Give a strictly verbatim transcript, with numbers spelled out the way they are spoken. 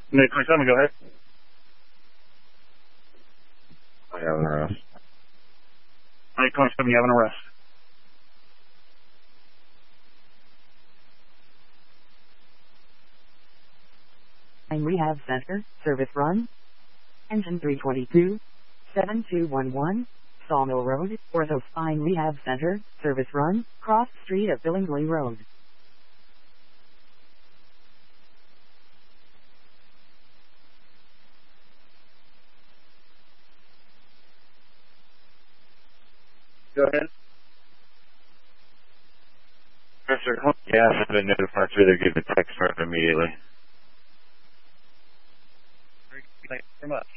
Nick twenty-seven, go ahead. I have an arrest. Nick twenty-seven, you have an arrest. Rehab Center, service run. Engine three twenty-two, seven two one one, Sawmill Road, Ortho Spine Rehab Center, service run, cross street of Billingsley Road. Go ahead. Mister Gas has been notified to either give a text or immediately. Thank you very much.